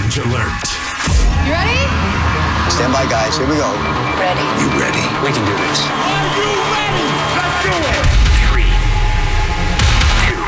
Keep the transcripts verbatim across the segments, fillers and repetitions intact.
Challenge alert. You ready? Stand by, guys. Here we go. Ready. You ready? We can do this. Are you ready? Let's do it. Three, two,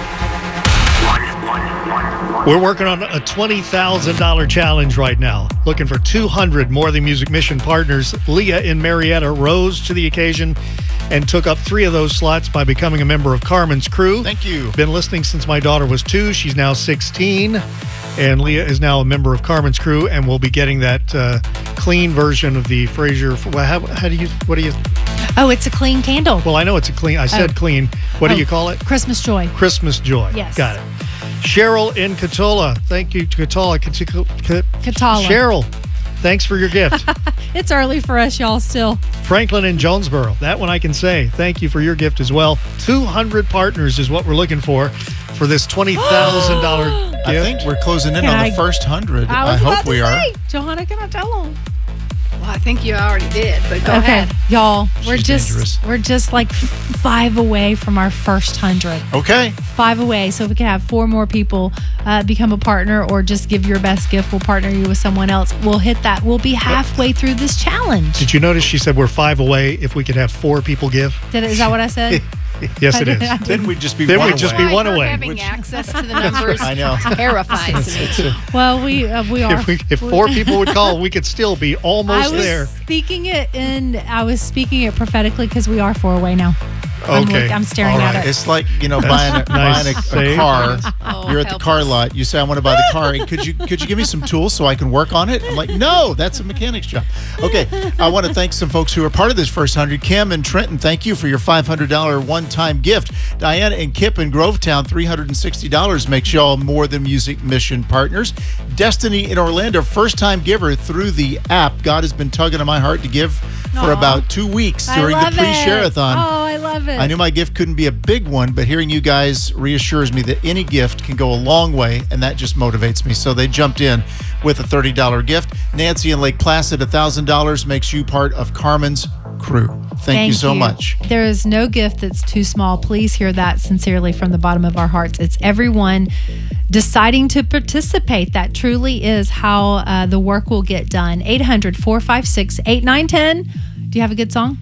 one, one, one, one. We're working on a twenty thousand dollars challenge right now. Looking for two hundred More Than Music Mission partners. Leah in Marietta rose to the occasion and took up three of those slots by becoming a member of Carmen's crew. Thank you. Been listening since my daughter was two. She's now sixteen. And Leah is now a member of Carmen's crew and will be getting that uh, clean version of the Fraser. Well, how, how do you, what do you, Oh, it's a clean candle. well, I know it's a clean, I said Oh. clean. What Oh, do you call it? Christmas joy. Christmas Joy. Yes. Got it. Cheryl in Katola. Thank you, Katola. Katola. Katala. Cheryl, thanks for your gift. It's early for us, y'all, still. Franklin in Jonesboro. That one I can say. Thank you for your gift as well. two hundred partners is what we're looking for for this twenty thousand dollars gift. I think we're closing in Can on I- the first hundred. I I, was hope about to we are. say, Johanna, can I tell them? Well, I think you already did, but go Okay, ahead. y'all, we're She's just dangerous. we're just like five away from our first hundred. Okay. Five away. So if we can have four more people uh, become a partner, or just give your best gift, we'll partner you with someone else. We'll hit that. We'll be halfway through this challenge. Did you notice she said we're five away if we could have four people give? Did it, is that what I said? Yes, I it did- is. I did. Then we'd just be Then one we'd just away. be one Her away. having Which- access to the numbers I know. terrifies me. Well, we uh, we are. If, we, if four people would call, we could still be almost I was there. speaking it in. I was speaking it prophetically because we are four away now. I'm, Okay. look, I'm staring All at right. it. It's like, you know, buying a, Nice buying a, a save. car. Oh, You're at the help car us. lot. You say, I want to buy the car. And could you could you give me some tools so I can work on it? I'm like, no, that's a mechanic's job. Okay. I want to thank some folks who are part of this first hundred. Kim and Trenton, thank you for your five hundred dollars one-time gift. Diana and Kip in Grovetown, three hundred sixty dollars makes y'all More Than Music Mission partners. Destiny in Orlando, first-time giver through the app. God has been tugging on my heart to give for Aw. about two weeks I during the love it. pre-share-a-thon. Oh, I love it. I knew my gift couldn't be a big one, but hearing you guys reassures me that any gift can go a long way, and that just motivates me. So they jumped in with a thirty dollars gift. Nancy in Lake Placid, one thousand dollars makes you part of Carmen's crew. Thank, you so much. There is no gift that's too small. Please hear that sincerely from the bottom of our hearts. It's everyone deciding to participate. That truly is how uh, the work will get done. eight hundred, four five six, eight nine one zero. Do you have a good song?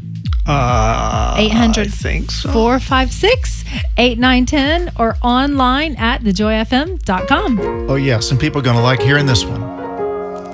Uh, eight hundred, I think so. four five six, eight nine one zero or online at the joy f m dot com. Oh, yeah. Some people are going to like hearing this one.